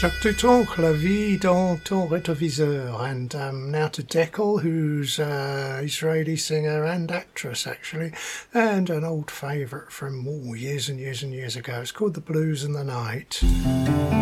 Jacques Dutronc, La vie dans ton rétroviseur, and now to Deckel, who's an Israeli singer and actress actually, and an old favourite from years and years and years ago. It's called The Blues in the Night.